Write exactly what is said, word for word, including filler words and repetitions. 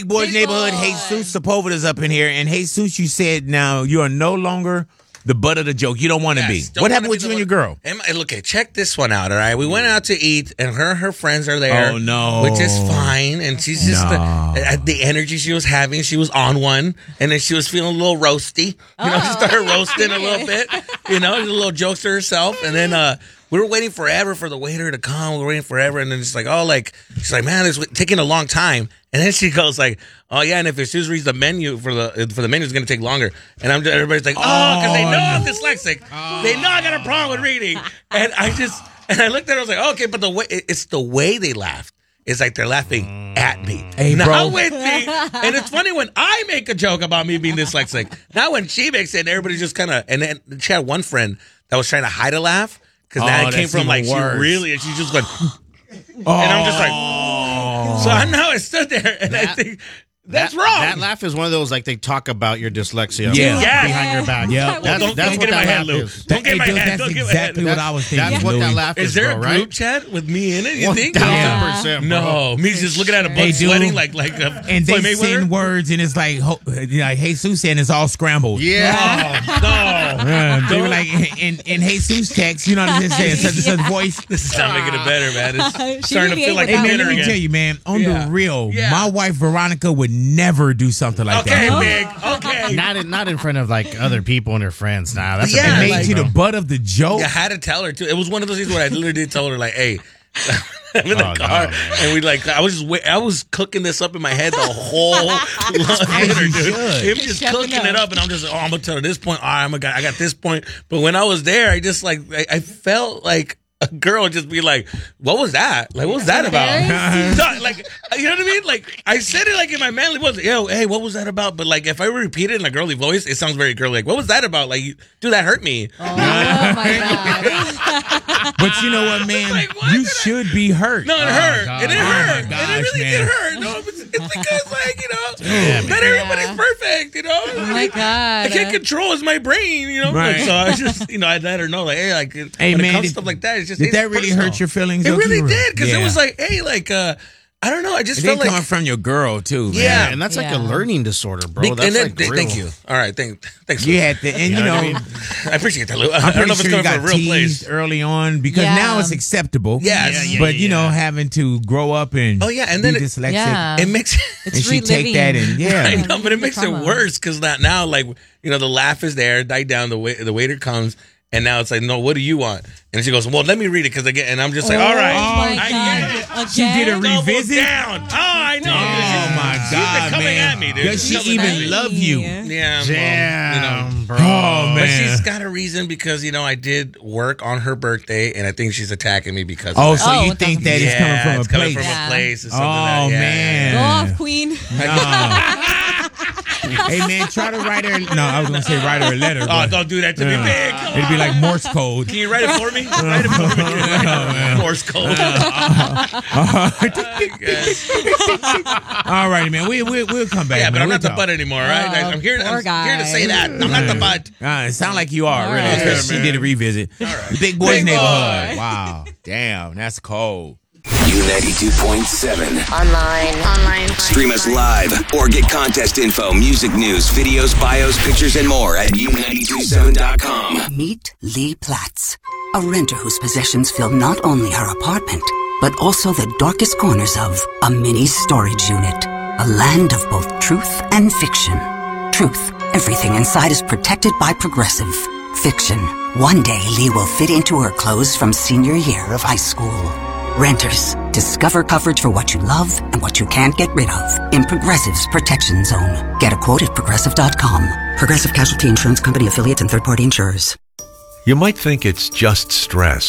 Boys Big Neighborhood. boy. Jesus Sepulveda's up in here. And Jesus, you said now you are no longer the butt of the joke. You don't want to Yes, be. don't What wanna happened be with the you and your one- girl? Am I- Look, okay, check this one out, all right? We went out to eat, and her and her friends are there. Oh, no. Which is fine, and she's just, No. the, uh, the energy she was having, she was on one, and then she was feeling a little roasty. You know, she started roasting a little bit, you know, a little jokes to herself, and then uh, we were waiting forever for the waiter to come. We were waiting forever, and then it's like, oh, like, she's like, man, it's taking a long time. And then she goes like, oh, yeah, and if as soon as reads the menu for the for the menu, it's going to take longer. And I'm just, everybody's like, oh, because they know I'm dyslexic. Oh. They know I got a problem with reading. And I just, and I looked at her, I was like, okay, but the way, it's the way they laughed. It's like they're laughing at me, Hey, not bro. with me. And it's funny when I make a joke about me being dyslexic. Not when she makes it, and everybody just kind of, and then she had one friend that was trying to hide a laugh, because Oh, that came that's from like, even worse. she really, and she just went, Oh. and I'm just like, so I know I stood there, and I That- think, that's that, wrong. That laugh is one of those like they talk about your dyslexia. Yeah. Yes. behind your back. Yeah. That's, Don't- that's don't what get in my that head, laugh Lou. is. Don't get in my Hey, dude, head. That's Don't get in my head. exactly what I was thinking. That's what that Louis. laugh is, Is there bro, a right? group chat with me in it? You One think? thousand percent. No, me just looking at a book, Hey, dude. sweating like like a And they Floyd Mayweather. send words, and it's like, ho- like Jesus saying it's all scrambled. Yeah. Oh, no. Yeah, they were like, in, in Jesus text, you know what I'm saying? Such and such voice. This is not making it better, man. It's She starting to really feel like ate a Hey, man, dinner let me again. tell you, man, on Yeah. the real, Yeah. my wife Veronica would never do something like Okay, that. big. Okay. Not in, not in front of like other people and her friends. Nah, that's Yeah, a It big made like- you the bro. butt of the joke. I had to tell her too. It was one of those things where I literally did tell her like, "Hey, I'm in the Oh, no, car," man. and we like, I was just, wait, I was cooking this up in my head the whole dinner, you dude. should. Him just Chefing cooking it up. up, and I'm just, oh, I'm gonna tell her this point. All right, I'm gonna, I got this point. But when I was there, I just like, I, I felt like a girl would just be like, "What was that? Like, what was that about?" No, like, you know what I mean? Like, I said it like in my manly voice. Yo, hey, what was that about? But like, if I repeat it in a girly voice, it sounds very girly. Like, what was that about? Like, you, dude, that hurt me. Oh my god. But you know what, man? Like, why you did I- should be hurt. No, it hurt. God. And it Oh, my hurt. and gosh, it really man. did hurt. No, it's, it's because, like, you know, Yeah, not everybody's perfect, you know? Oh my god. I can't control is my brain, you know? Right. Like, so I just, you know, I let her know, like, hey, like, Hey, when man, it comes did- to stuff like that, it's just Did it's that really personal. hurt your feelings? It though, really Kira? did, because Yeah. it was like, hey, like, uh, I don't know, I just It felt ain't like. coming from your girl, too, man. Yeah. And that's like Yeah. a learning disorder, bro. Big- That's and then, like th- real. thank you. All right, thank, thanks. You Lou. had to, and you You know know, what I mean? I appreciate that, Lou. I I'm don't pretty know if it's sure you coming from got a real teased place. early on because Yeah. now it's acceptable. Yes. Yeah, yeah, but you know, yeah. having to grow up and Oh, yeah, and then be it- dyslexic, Yeah. It makes and It's she take that reliving. and yeah, I know, but it the makes it trauma. worse because now, now, like, you know, the laugh is there, died down. The wait, the waiter comes, and now it's like, no, what do you want? And she goes, well, let me read it because again, and I'm just like, all right, Oh my I god. get it. She did a Again? re- Double Revisit? down. Oh, I know. Oh my She's God, been coming man! at me, dude. Does she She's coming even at me. love you? Yeah, Damn, well, you know. bro. Oh, But man. she's got a reason because you know I did work on her birthday, and I think she's attacking me because. Oh, of that. so Oh, you what think the- that yeah, it's coming from it's a coming place? from Yeah. a place. Or something Oh, that, yeah, man. Go yeah, off, queen. Hey man, try to write her. No, I was gonna say write her a letter. Oh, but don't do that to me, Yeah. big. Come it'd be like Morse code. Can you write it for me? Write it for me. Morse code. All righty, man. We we we'll come back. Yeah, but man. I'm we'll not the talk. butt anymore, right? Oh, I'm here. poor I'm here to say guy. that I'm not the butt. Uh, it sound like you are All really. right. Especially Yeah, she did a man. revisit. right. The Big Boys Big Neighborhood. boy. Wow, damn, that's cold. U ninety-two point seven. Online. Online. Stream us live or get contest info, music news, videos, bios, pictures, and more at U nine two seven dot com. Meet Lee Platts, a renter whose possessions fill not only her apartment, but also the darkest corners of a mini storage unit. A land of both truth and fiction. Truth, everything inside is protected by Progressive. Fiction, one day Lee will fit into her clothes from senior year of high school. Renters, discover coverage for what you love and what you can't get rid of in Progressive's Protection Zone. Get a quote at progressive dot com. Progressive Casualty Insurance Company affiliates and third-party insurers. You might think it's just stress,